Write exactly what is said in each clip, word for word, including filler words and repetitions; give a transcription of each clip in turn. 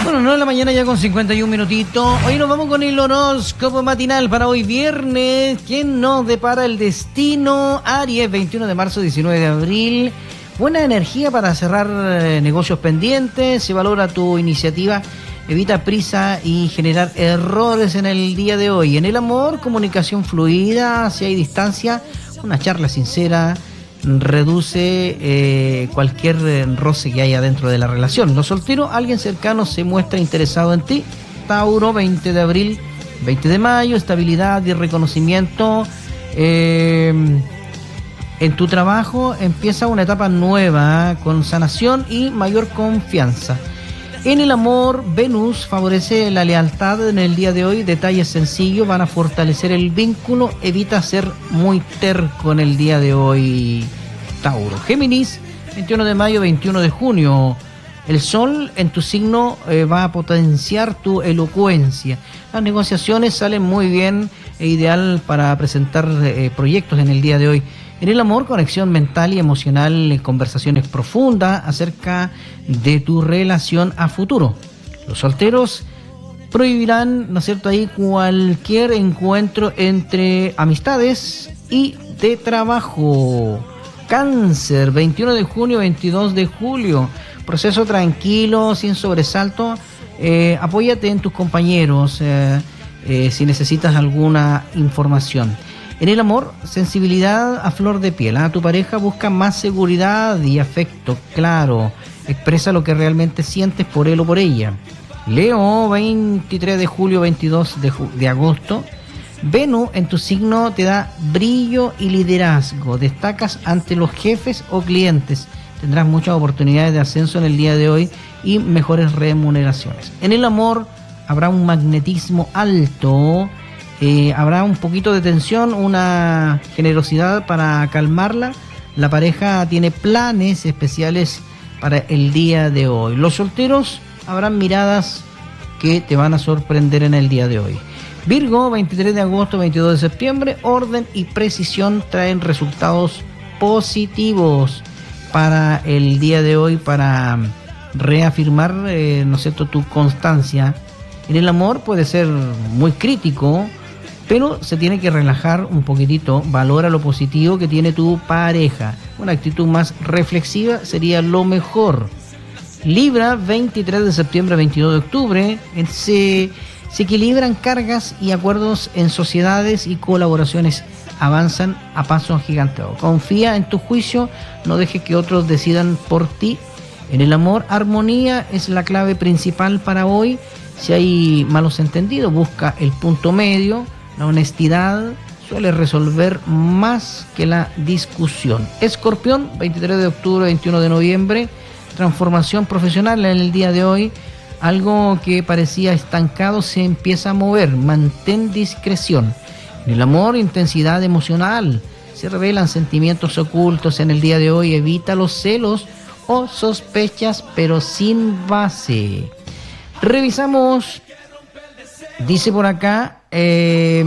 Bueno, nueve de la mañana ya con cincuenta y un minutitos. Hoy nos vamos con el horóscopo matinal para hoy viernes. ¿Quién nos depara el destino? Aries, veintiuno de marzo, diecinueve de abril. Buena energía para cerrar eh, negocios pendientes. Se valora tu iniciativa. Evita prisa y generar errores en el día de hoy. En el amor, comunicación fluida. Si hay distancia, una charla sincera reduce eh, cualquier roce que haya dentro de la relación. Los solteros, alguien cercano se muestra interesado en ti. Tauro, veinte de abril, veinte de mayo, estabilidad y reconocimiento. Eh, en tu trabajo empieza una etapa nueva con sanación y mayor confianza. En el amor, Venus favorece la lealtad en el día de hoy. Detalles sencillos van a fortalecer el vínculo. Evita ser muy terco en el día de hoy, Tauro. Géminis, veintiuno de mayo, veintiuno de junio. El sol en tu signo eh, va a potenciar tu elocuencia. Las negociaciones salen muy bien e ideal para presentar eh, proyectos en el día de hoy. En el amor, conexión mental y emocional, conversaciones profundas acerca de tu relación a futuro. Los solteros prohibirán, ¿no es cierto?, ahí cualquier encuentro entre amistades y de trabajo. Cáncer, veintiuno de junio, veintidós de julio. Proceso tranquilo, sin sobresalto. Eh, apóyate en tus compañeros eh, eh, si necesitas alguna información. En el amor, sensibilidad a flor de piel. ¿eh? Tu pareja busca más seguridad y afecto, claro. Expresa lo que realmente sientes por él o por ella. Leo, veintitrés de julio, veintidós de, ju- de agosto. Venus en tu signo te da brillo y liderazgo. Destacas ante los jefes o clientes. Tendrás muchas oportunidades de ascenso en el día de hoy y mejores remuneraciones. En el amor, habrá un magnetismo alto. Eh, habrá un poquito de tensión, una generosidad para calmarla. La pareja tiene planes especiales para el día de hoy. Los solteros, habrán miradas que te van a sorprender en el día de hoy. Virgo, veintitrés de agosto, veintidós de septiembre. Orden y precisión traen resultados positivos para el día de hoy, para reafirmar, eh, ¿no es cierto?, tu constancia. En el amor puede ser muy crítico, pero se tiene que relajar un poquitito. Valora lo positivo que tiene tu pareja. Una actitud más reflexiva sería lo mejor. Libra, veintitrés de septiembre, veintidós de octubre. Se, se equilibran cargas y acuerdos en sociedades y colaboraciones. Avanzan a paso agigantado. Confía en tu juicio. No dejes que otros decidan por ti. En el amor, armonía es la clave principal para hoy. Si hay malos entendidos, busca el punto medio. La honestidad suele resolver más que la discusión. Escorpión, veintitrés de octubre, veintiuno de noviembre. Transformación profesional en el día de hoy. Algo que parecía estancado se empieza a mover. Mantén discreción. En el amor, intensidad emocional. Se revelan sentimientos ocultos en el día de hoy. Evita los celos o sospechas, pero sin base. Revisamos. Dice por acá. Eh,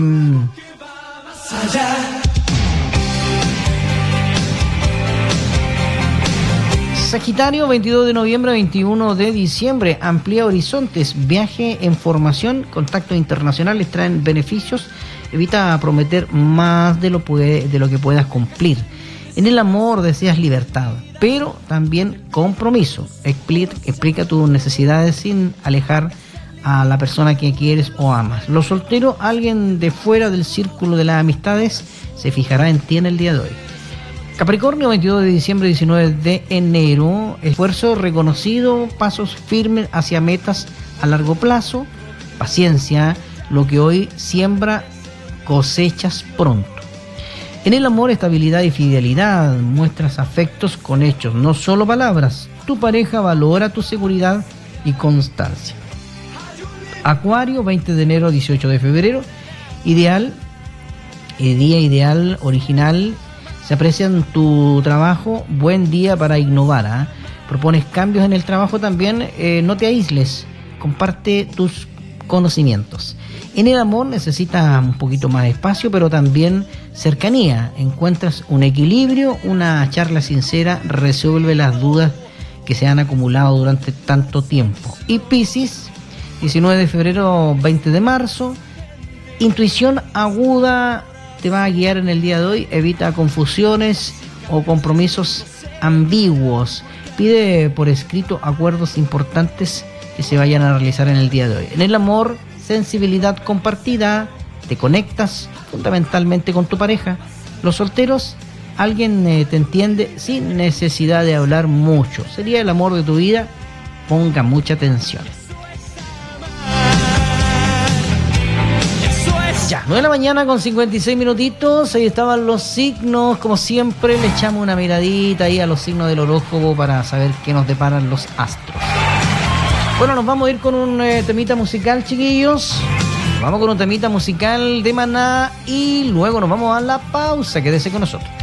Sagitario, veintidós de noviembre, veintiuno de diciembre. Amplía horizontes, viaje en formación, contactos internacionales traen beneficios. Evita prometer más de lo, puede, de lo que puedas cumplir. En el amor deseas libertad, pero también compromiso. Explica, explica tus necesidades sin alejar a la persona que quieres o amas. Los solteros, alguien de fuera del círculo de las amistades, se fijará en ti en el día de hoy. Capricornio, veintidós de diciembre, diecinueve de enero. Esfuerzo reconocido, pasos firmes hacia metas a largo plazo. Paciencia, lo que hoy siembra, cosechas pronto. En el amor, estabilidad y fidelidad. Muestras afectos con hechos, no solo palabras. Tu pareja valora tu seguridad y constancia. Acuario, veinte de enero, dieciocho de febrero. Ideal, eh, día ideal, original. Se aprecia en tu trabajo, buen día para innovar. ¿eh? Propones cambios en el trabajo también, eh, no te aísles, comparte tus conocimientos. En el amor necesitas un poquito más de espacio, pero también cercanía. Encuentras un equilibrio, una charla sincera, resuelve las dudas que se han acumulado durante tanto tiempo. Y Piscis, diecinueve de febrero, veinte de marzo. Intuición aguda te va a guiar en el día de hoy. Evita confusiones o compromisos ambiguos. Pide por escrito acuerdos importantes que se vayan a realizar en el día de hoy. En el amor, sensibilidad compartida. Te conectas fundamentalmente con tu pareja. Los solteros, alguien eh, te entiende sin necesidad de hablar mucho. Sería el amor de tu vida. Ponga mucha atención. Ya, nueve de la mañana con cincuenta y seis minutitos. Ahí estaban los signos. Como siempre, le echamos una miradita ahí a los signos del horóscopo para saber qué nos deparan los astros. Bueno, nos vamos a ir con un eh, temita musical, chiquillos. Vamos con un temita musical de Maná y luego nos vamos a la pausa. Quédese con nosotros.